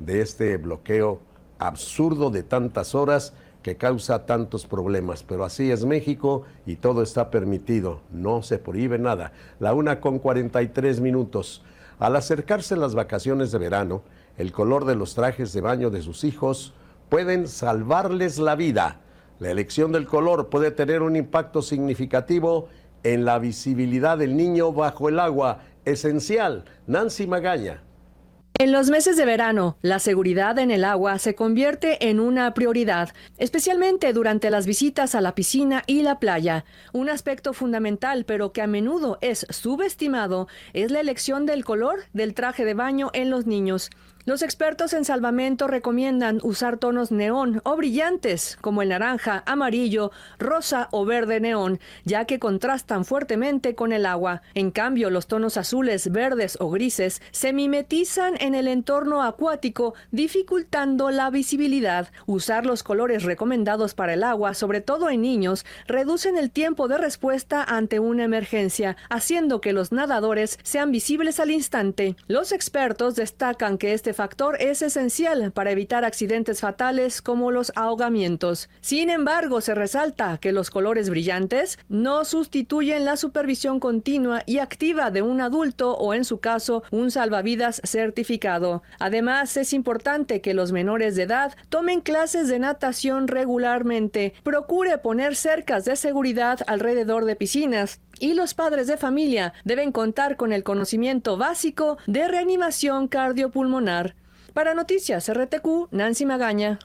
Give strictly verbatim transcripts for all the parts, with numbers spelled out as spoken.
de este bloqueo absurdo de tantas horas que causa tantos problemas. Pero así es México y todo está permitido, no se prohíbe nada. La una con cuarenta y tres minutos. Al acercarse las vacaciones de verano, el color de los trajes de baño de sus hijos pueden salvarles la vida. La elección del color puede tener un impacto significativo en la visibilidad del niño bajo el agua. Esencial. Nancy Magaña. En los meses de verano, la seguridad en el agua se convierte en una prioridad, especialmente durante las visitas a la piscina y la playa. Un aspecto fundamental, pero que a menudo es subestimado, es la elección del color del traje de baño en los niños. Los expertos en salvamento recomiendan usar tonos neón o brillantes, como el naranja, amarillo, rosa o verde neón, ya que contrastan fuertemente con el agua. En cambio, los tonos azules, verdes o grises se mimetizan en el entorno acuático, dificultando la visibilidad. Usar los colores recomendados para el agua, sobre todo en niños, reducen el tiempo de respuesta ante una emergencia, haciendo que los nadadores sean visibles al instante. Los expertos destacan que este factor es esencial para evitar accidentes fatales como los ahogamientos. Sin embargo, se resalta que los colores brillantes no sustituyen la supervisión continua y activa de un adulto o, en su caso, un salvavidas certificado. Además, es importante que los menores de edad tomen clases de natación regularmente. Procure poner cercas de seguridad alrededor de piscinas. Y los padres de familia deben contar con el conocimiento básico de reanimación cardiopulmonar. Para Noticias R T Q, Nancy Magaña.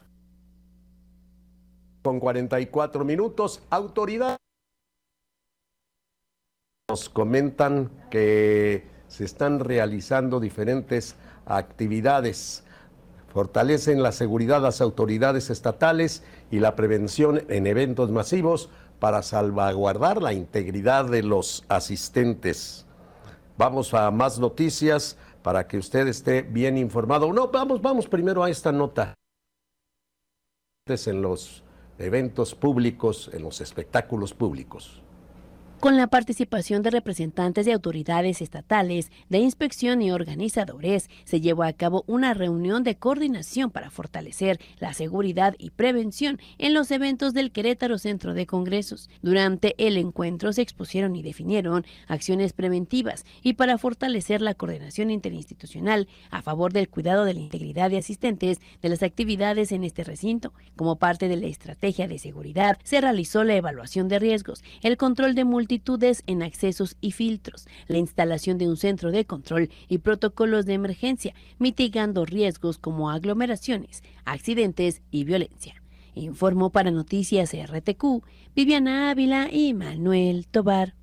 Con cuarenta y cuatro minutos, autoridades nos comentan que se están realizando diferentes actividades. Fortalecen la seguridad las autoridades estatales y la prevención en eventos masivos para salvaguardar la integridad de los asistentes. Vamos a más noticias para que usted esté bien informado. No, vamos, vamos primero a esta nota. En los eventos públicos, en los espectáculos públicos. Con la participación de representantes de autoridades estatales, de inspección y organizadores, se llevó a cabo una reunión de coordinación para fortalecer la seguridad y prevención en los eventos del Querétaro Centro de Congresos. Durante el encuentro se expusieron y definieron acciones preventivas y para fortalecer la coordinación interinstitucional a favor del cuidado de la integridad de asistentes de las actividades en este recinto. Como parte de la estrategia de seguridad, se realizó la evaluación de riesgos, el control de multitudes en accesos y filtros, la instalación de un centro de control y protocolos de emergencia, mitigando riesgos como aglomeraciones, accidentes y violencia. Informó para Noticias R T Q, Viviana Ávila y Manuel Tobar.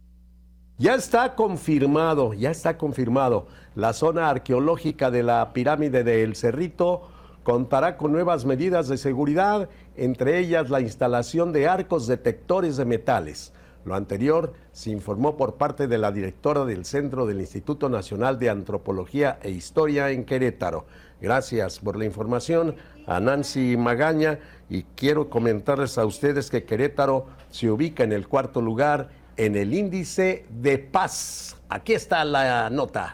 Ya está confirmado, ya está confirmado. La zona arqueológica de la pirámide de El Cerrito contará con nuevas medidas de seguridad, entre ellas la instalación de arcos detectores de metales. Lo anterior se informó por parte de la directora del Centro del Instituto Nacional de Antropología e Historia en Querétaro. Gracias por la información a Nancy Magaña, y quiero comentarles a ustedes que Querétaro se ubica en el cuarto lugar en el índice de paz. Aquí está la nota.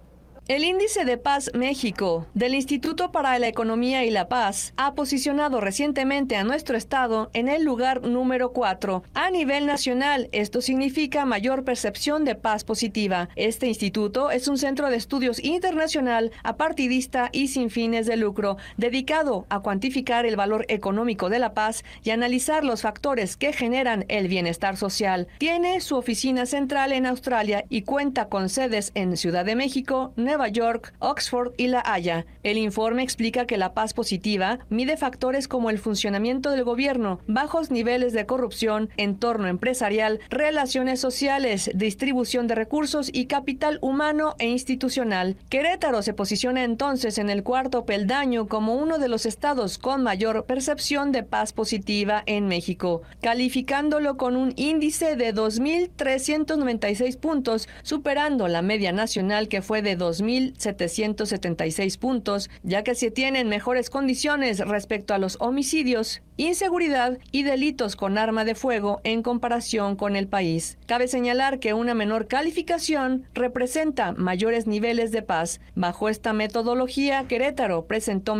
El Índice de Paz México del Instituto para la Economía y la Paz ha posicionado recientemente a nuestro estado en el lugar número cuatro. A nivel nacional, esto significa mayor percepción de paz positiva. Este instituto es un centro de estudios internacional, apartidista y sin fines de lucro, dedicado a cuantificar el valor económico de la paz y analizar los factores que generan el bienestar social. Tiene su oficina central en Australia y cuenta con sedes en Ciudad de México, Nueva York, Oxford y La Haya. El informe explica que la paz positiva mide factores como el funcionamiento del gobierno, bajos niveles de corrupción, entorno empresarial, relaciones sociales, distribución de recursos y capital humano e institucional. Querétaro se posiciona entonces en el cuarto peldaño como uno de los estados con mayor percepción de paz positiva en México, calificándolo con un índice de dos mil trescientos noventa y seis puntos, superando la media nacional que fue de dos mil setecientos setenta y seis puntos, ya que se tienen mejores condiciones respecto a los homicidios, inseguridad y delitos con arma de fuego en comparación con el país. Cabe señalar que una menor calificación representa mayores niveles de paz. Bajo esta metodología, Querétaro presentó